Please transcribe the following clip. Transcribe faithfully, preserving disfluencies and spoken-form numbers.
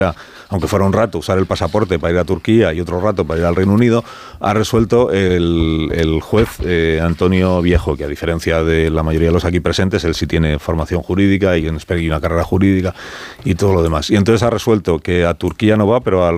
aunque fuera un rato, usar el pasaporte para ir a Turquía y otro rato para ir al Reino Unido, ha resuelto el, el juez eh, Antonio Viejo, que a diferencia de la mayoría de los aquí presentes, él sí tiene formación jurídica y una carrera jurídica y todo lo demás. Y entonces ha resuelto que a Turquía no va, pero al